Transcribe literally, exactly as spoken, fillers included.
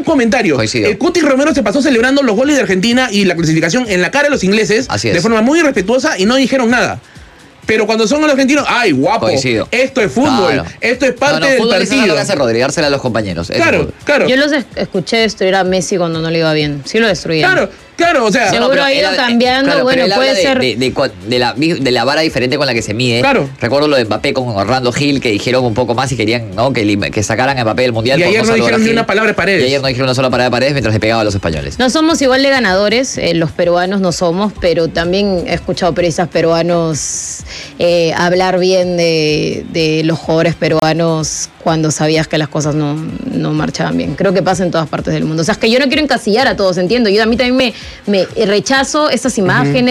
un comentario. Coincido. El Cuti Romero se pasó celebrando los goles de Argentina y la clasificación en la cara de los ingleses de forma muy irrespetuosa y no dijeron nada. Pero cuando son los argentinos, ¡ay, guapo! Coincido. Esto es fútbol, Claro. esto es parte no, no, del fútbol partido. Es lo que hace Rodri, dársela a los compañeros. Claro, claro. Yo los es- escuché destruir a Messi cuando no le iba bien. Sí lo destruían. Claro, claro, o sea... Seguro pero ha ido él- cambiando, claro, bueno, pero él puede habla de, ser- De, de, cua- de la, de la vara diferente con la que se mide. Claro. Recuerdo lo de Mbappé con Orlando Gil, que dijeron un poco más y querían, ¿no?, que, lim- que sacaran a Mbappé del Mundial. Y por ayer no saludar a dijeron ni Gil. una palabra de Paredes. Y ayer no dijeron una sola palabra de Paredes mientras le pegaba a los españoles. No somos igual de ganadores, eh, los peruanos no somos, pero también he escuchado periodistas peruanos eh, hablar bien de, de los jugadores peruanos cuando sabías que las cosas no, no marchaban bien. Creo que pasa en todas partes del mundo. O sea, es que yo no quiero encasillar a todos, entiendo. Yo a mí también me, me rechazo esas imágenes.